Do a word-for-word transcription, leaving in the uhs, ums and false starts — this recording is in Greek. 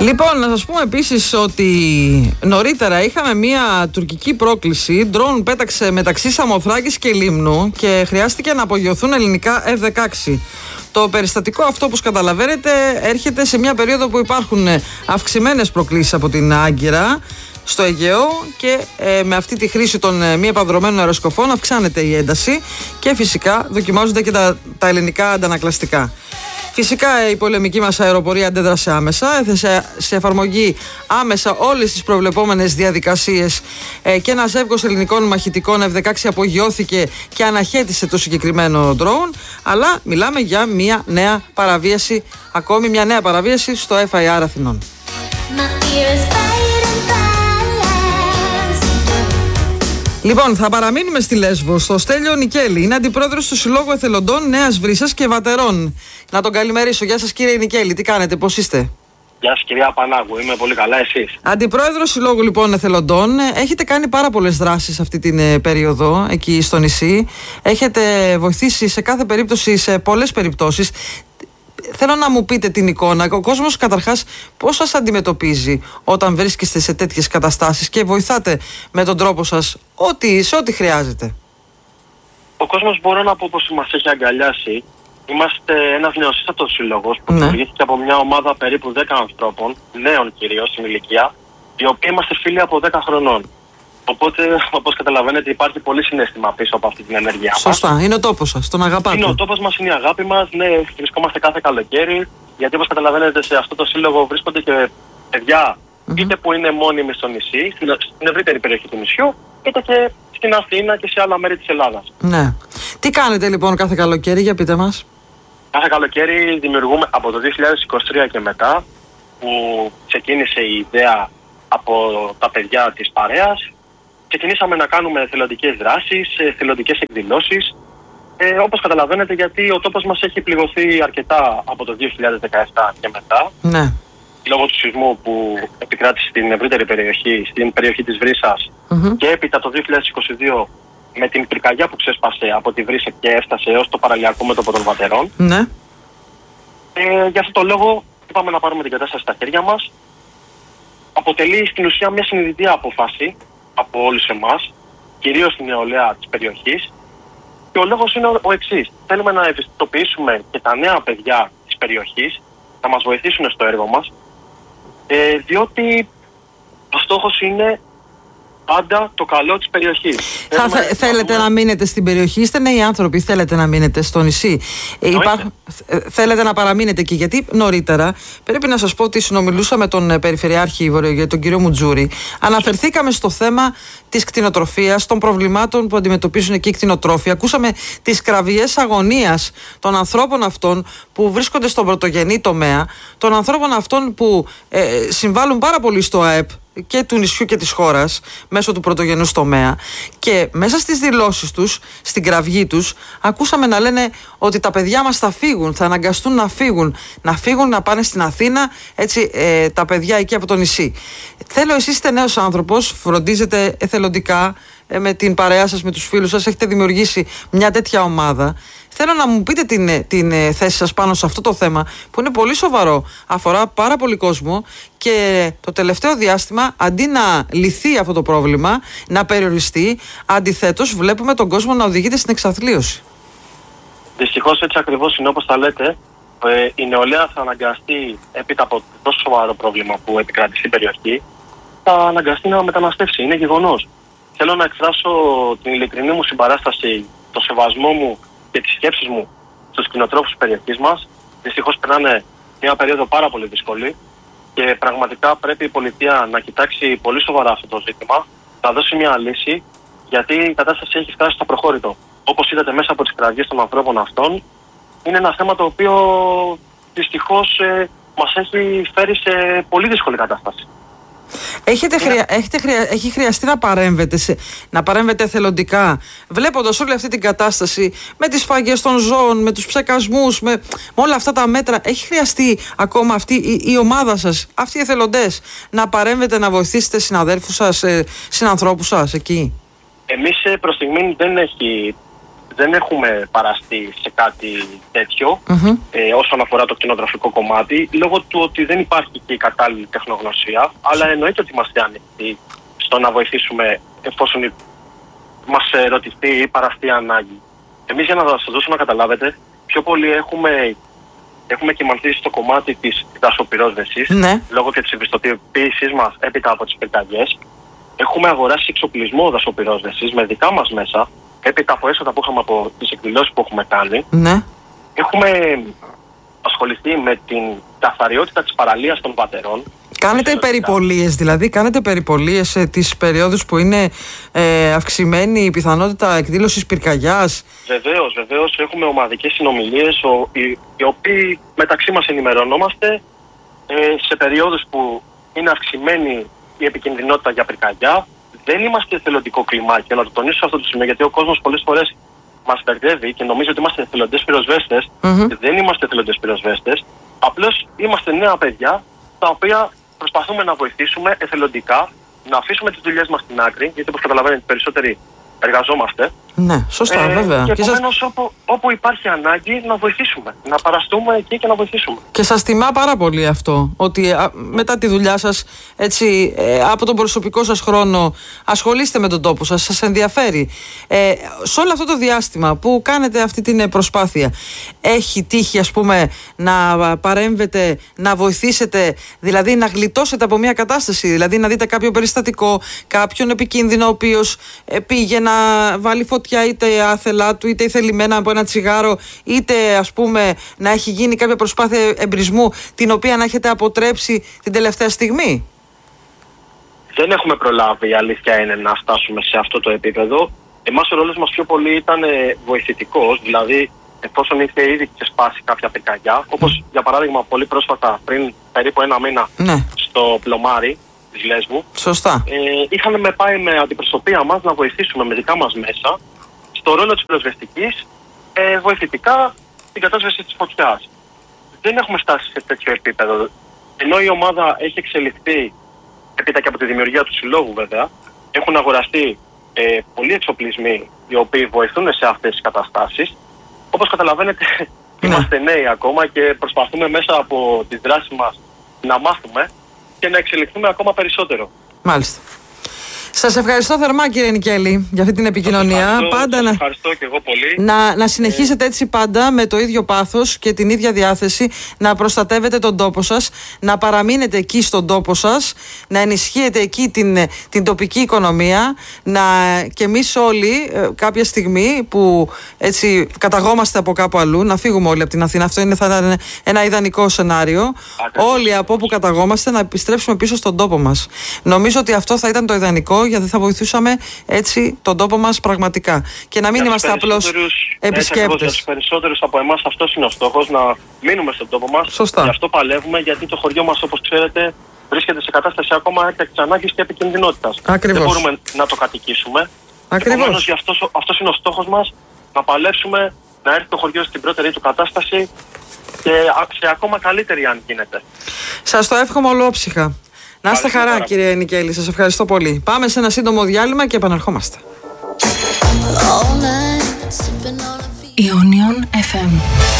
Λοιπόν, να σας πούμε επίσης ότι νωρίτερα είχαμε μια τουρκική πρόκληση. Ντρόουν πέταξε μεταξύ Σαμοθράκης και Λίμνου και χρειάστηκε να απογειωθούν ελληνικά εφ δεκαέξι. Το περιστατικό αυτό, όπως καταλαβαίνετε, έρχεται σε μια περίοδο που υπάρχουν αυξημένες προκλήσεις από την Άγκυρα στο Αιγαίο και ε, με αυτή τη χρήση των ε, μη επανδρωμένων αεροσκοφών αυξάνεται η ένταση και φυσικά δοκιμάζονται και τα, τα ελληνικά αντανακλαστικά. Φυσικά η πολεμική μας αεροπορία αντέδρασε άμεσα, έθεσε σε εφαρμογή άμεσα όλες τις προβλεπόμενες διαδικασίες ε, και ένα ζεύγος ελληνικών μαχητικών εφ δεκαέξι απογειώθηκε και αναχέτησε το συγκεκριμένο drone, αλλά μιλάμε για μια νέα παραβίαση, ακόμη μια νέα παραβίαση στο εφ άι αρ Αθηνών. Λοιπόν, θα παραμείνουμε στη Λέσβο, στο Στέλιο Νικέλη. Είναι αντιπρόεδρος του Συλλόγου Εθελοντών Νέας Βρύσσας και Βατερών. Να τον καλημερίσω. Γεια σας, κύριε Νικέλη, τι κάνετε, πώς είστε? Γεια σας, κυρία Πανάγου, είμαι πολύ καλά, εσείς? Αντιπρόεδρος Συλλόγου λοιπόν Εθελοντών, έχετε κάνει πάρα πολλές δράσεις αυτή την ε, περίοδο εκεί στο νησί. Έχετε βοηθήσει σε κάθε περίπτωση, σε πολλές περιπτώσεις. Θέλω να μου πείτε την εικόνα. Ο κόσμος καταρχάς πώς σας αντιμετωπίζει όταν βρίσκεστε σε τέτοιες καταστάσεις και βοηθάτε με τον τρόπο σας ό,τι, σε ό,τι χρειάζεται? Ο κόσμος, μπορώ να πω πως μας έχει αγκαλιάσει. Είμαστε ένας νεοσύστατος σύλλογος που δημιουργήθηκε ναι. από μια ομάδα περίπου δέκα ανθρώπων, νέων κυρίως στην ηλικία, οι οποίοι είμαστε φίλοι από δέκα χρονών. Οπότε, όπως καταλαβαίνετε, υπάρχει πολύ συναίσθημα πίσω από αυτή την ενέργειά μας. Σωστά. Είναι ο τόπος σας, τον αγαπάτε. Είναι ο τόπος μας, είναι η αγάπη μας. Ναι, βρισκόμαστε κάθε καλοκαίρι. Γιατί, όπως καταλαβαίνετε, σε αυτό το σύλλογο βρίσκονται και παιδιά, mm-hmm. είτε που είναι μόνιμοι στο νησί, στην, στην ευρύτερη περιοχή του νησιού, είτε και στην Αθήνα και σε άλλα μέρη της Ελλάδας. Ναι. Τι κάνετε λοιπόν κάθε καλοκαίρι, για πείτε μας? Κάθε καλοκαίρι δημιουργούμε από το δύο χιλιάδες είκοσι τρία και μετά, που ξεκίνησε η ιδέα από τα παιδιά της παρέας. Ξεκινήσαμε να κάνουμε εθελοντικές δράσεις, εθελοντικές εκδηλώσεις. Ε, όπως καταλαβαίνετε, γιατί ο τόπος μας έχει πληγωθεί αρκετά από το δύο χιλιάδες δεκαεπτά και μετά. Ναι. Λόγω του σεισμού που επικράτησε στην ευρύτερη περιοχή, στην περιοχή της Βρύσσας. Mm-hmm. Και έπειτα το δύο χιλιάδες είκοσι δύο με την πυρκαγιά που ξέσπασε από τη Βρύσσα και έφτασε έως το παραλιακό μέτωπο των Βατερών. Ναι. Ε, για αυτό το λόγο είπαμε να πάρουμε την κατάσταση στα χέρια μας. Αποτελεί στην ουσία μια συνειδητή απόφαση από όλους εμάς, κυρίως στην νεολαία της περιοχής. Και ο λόγος είναι ο εξής. Θέλουμε να ευαισθητοποιήσουμε και τα νέα παιδιά της περιοχής να μας βοηθήσουν στο έργο μας, ε, διότι ο στόχος είναι πάντα το καλό της περιοχής. Θα, θε, να θέλετε να μείνετε στην περιοχή, είστε νέοι άνθρωποι, θέλετε να μείνετε στο νησί. Ε, υπάρχουν, θέλετε να παραμείνετε εκεί, γιατί νωρίτερα πρέπει να σας πω ότι συνομιλούσα με τον Περιφερειάρχη Βορειογείου, τον κύριο Μουτζούρη. Αναφερθήκαμε στο θέμα της κτηνοτροφίας, των προβλημάτων που αντιμετωπίζουν εκεί οι κτηνοτρόφοι. Ακούσαμε τις κραυγές αγωνίας των ανθρώπων αυτών που βρίσκονται στον πρωτογενή τομέα, των ανθρώπων αυτών που ε, συμβάλλουν πάρα πολύ στο ΑΕΠ και του νησιού και της χώρας μέσω του πρωτογενούς τομέα, και μέσα στις δηλώσεις τους, στην κραυγή τους, ακούσαμε να λένε ότι τα παιδιά μας θα φύγουν, θα αναγκαστούν να φύγουν, να φύγουν να πάνε στην Αθήνα, έτσι ε, τα παιδιά εκεί από το νησί. Θέλω, εσείς είστε νέος άνθρωπος, φροντίζετε εθελοντικά ε, με την παρέα σας, με τους φίλους σας, έχετε δημιουργήσει μια τέτοια ομάδα. Θέλω να μου πείτε την, την θέση σας πάνω σε αυτό το θέμα που είναι πολύ σοβαρό, αφορά πάρα πολύ κόσμο και το τελευταίο διάστημα, αντί να λυθεί αυτό το πρόβλημα, να περιοριστεί, αντιθέτως βλέπουμε τον κόσμο να οδηγείται στην εξαθλίωση. Δυστυχώς έτσι ακριβώς είναι όπως τα λέτε. Ε, η νεολαία θα αναγκαστεί, έπειτα από τόσο σοβαρό πρόβλημα που επικρατεί στην περιοχή, θα αναγκαστεί να μεταναστεύσει. Είναι γεγονός. Θέλω να εκφράσω την ειλικρινή μου συμπαράσταση, το σεβασμό μου και τις σκέψεις μου στους κτηνοτρόφους της περιοχής μας. Δυστυχώς περνάνε μια περίοδο πάρα πολύ δύσκολη και πραγματικά πρέπει η πολιτεία να κοιτάξει πολύ σοβαρά αυτό το ζήτημα, να δώσει μια λύση, γιατί η κατάσταση έχει φτάσει στο προχώρητο. Όπως είδατε μέσα από τις κραυγές των ανθρώπων αυτών, είναι ένα θέμα το οποίο δυστυχώς ε, μας έχει φέρει σε πολύ δύσκολη κατάσταση. Έχετε χρεια... Έχετε χρεια... Έχει χρειαστεί να παρέμβετε, σε... να παρέμβετε εθελοντικά, βλέποντας όλη αυτή την κατάσταση με τις φαγές των ζώων, με τους ψεκασμούς, με... με όλα αυτά τα μέτρα. Έχει χρειαστεί ακόμα αυτή η, η ομάδα σας, αυτοί οι εθελοντές, να παρέμβετε, να βοηθήσετε συναδέλφους σας, ε, συνανθρώπους σας εκεί? Εμείς προς στιγμή δεν έχει δεν έχουμε παραστεί σε κάτι τέτοιο mm-hmm. ε, όσον αφορά το κτηνοτροφικό κομμάτι, λόγω του ότι δεν υπάρχει και η κατάλληλη τεχνογνωσία, αλλά εννοείται ότι είμαστε ανοιχτοί στο να βοηθήσουμε εφόσον μας ερωτηθεί ή παραστεί ανάγκη. Εμείς, για να σας δώσω να καταλάβετε, πιο πολύ έχουμε, έχουμε κυμανθεί στο κομμάτι της δασοπυρόσβεσης, ναι. λόγω και της ευαισθητοποίησής μας έπειτα από τις πυρκαγιές. Έχουμε αγοράσει εξοπλισμό δασοπυρόσβεσης με δικά μας μέσα, έπειτα από έσοδα που είχαμε από τις εκδηλώσεις που έχουμε κάνει. Ναι. Έχουμε ασχοληθεί με την καθαριότητα της παραλίας των Πατερών. Κάνετε περιπολίες, δηλαδή, κάνετε περιπολίες σε τις περιόδους που είναι ε, αυξημένη η πιθανότητα εκδήλωσης πυρκαγιάς. Βεβαίως, βεβαίως. Έχουμε ομαδικές συνομιλίες, ο, οι, οι οποίοι μεταξύ μας ενημερωνόμαστε ε, σε περιόδους που είναι αυξημένη η επικινδυνότητα για πυρκαγιά. Δεν είμαστε εθελοντικό κλιμάκιο, να το τονίσω σε αυτό το σημείο, γιατί ο κόσμος πολλές φορές μας μπερδεύει και νομίζει ότι είμαστε εθελοντές πυροσβέστες. Mm-hmm. Δεν είμαστε εθελοντές πυροσβέστες. Απλώς είμαστε νέα παιδιά, τα οποία προσπαθούμε να βοηθήσουμε εθελοντικά, να αφήσουμε τις δουλειές μας στην άκρη, γιατί όπως καταλαβαίνετε περισσότεροι εργαζόμαστε. Ναι, σωστά, ε, βέβαια. Και επομένως σας... όπου, όπου υπάρχει ανάγκη να βοηθήσουμε, να παραστούμε εκεί και να βοηθήσουμε. Και σας τιμά πάρα πολύ αυτό, ότι α, μετά τη δουλειά σας, έτσι, ε, από τον προσωπικό σας χρόνο ασχολείστε με τον τόπο σας, σας ενδιαφέρει. Ε, σε όλο αυτό το διάστημα που κάνετε αυτή την προσπάθεια, έχει τύχει, ας πούμε, να παρέμβετε, να βοηθήσετε, δηλαδή να γλιτώσετε από μια κατάσταση, δηλαδή να δείτε κάποιο περιστατικό, κάποιον επικίνδυνο ο οποίος ε, πήγε να βάλει φωτιά είτε άθελά του, είτε θελημένα από ένα τσιγάρο, είτε ας πούμε να έχει γίνει κάποια προσπάθεια εμπρισμού την οποία να έχετε αποτρέψει την τελευταία στιγμή? Δεν έχουμε προλάβει, η αλήθεια είναι, να φτάσουμε σε αυτό το επίπεδο. Εμάς ο ρόλος μας πιο πολύ ήταν βοηθητικός, δηλαδή εφόσον είχε ήδη ξεσπάσει κάποια πυρκαγιά, όπως για παράδειγμα πολύ πρόσφατα πριν περίπου ένα μήνα ναι. στο πλωμάρι της Λέσβου. Σωστά. Ε, είχαμε με πάει με αντιπροσωπεία μας να βοηθήσουμε με δικά μας μέσα στο ρόλο της πυροσβεστικής, ε, βοηθητικά στην κατάσβεση της φωτιάς. Δεν έχουμε φτάσει σε τέτοιο επίπεδο. Ενώ η ομάδα έχει εξελιχθεί έπειτα και από τη δημιουργία του συλλόγου, βέβαια, έχουν αγοραστεί ε, πολλοί εξοπλισμοί οι οποίοι βοηθούν σε αυτές τις καταστάσεις. Όπως καταλαβαίνετε, ναι. είμαστε νέοι ακόμα και προσπαθούμε μέσα από τις δράσεις μας να μάθουμε και να εξελιχθούμε ακόμα περισσότερο. Μάλιστα. Σας ευχαριστώ θερμά, κύριε Νικέλη, για αυτή την επικοινωνία. Σας ευχαριστώ, πάντα σας να... ευχαριστώ και εγώ πολύ. Να, να συνεχίσετε έτσι πάντα με το ίδιο πάθος και την ίδια διάθεση, να προστατεύετε τον τόπο σας, να παραμείνετε εκεί στον τόπο σας, να ενισχύετε εκεί την, την τοπική οικονομία, να και εμείς όλοι ε, κάποια στιγμή που έτσι καταγόμαστε από κάπου αλλού, να φύγουμε όλοι από την Αθήνα. Αυτό είναι, θα ήταν ένα ιδανικό σενάριο. Ακριβώς. Όλοι από όπου καταγόμαστε να επιστρέψουμε πίσω στον τόπο μας. Νομίζω ότι αυτό θα ήταν το ιδανικό, γιατί θα βοηθούσαμε έτσι τον τόπο μας πραγματικά. Και να μην για είμαστε απλώς επισκέπτες. Για τους περισσότερους από εμάς αυτός είναι ο στόχος, να μείνουμε στον τόπο μας. Σωστά. Γι' αυτό παλεύουμε, γιατί το χωριό μας, όπως ξέρετε, βρίσκεται σε κατάσταση ακόμα έκτακτης ανάγκης και επικινδυνότητας. Ακριβώς. Δεν μπορούμε να το κατοικήσουμε. Ακριβώς. Επομένως, γι' αυτός, αυτός είναι ο στόχος μας, να παλέψουμε, να έρθει το χωριό στην πρώτερη του κατάσταση και σε ακόμα καλύτερη, αν γίνεται. Σας το εύχομαι ολόψυχα. Να είστε χαρά, κύριε Νικέλη. Σας ευχαριστώ πολύ. Πάμε σε ένα σύντομο διάλειμμα και επαναρχόμαστε. Ionion εφ εμ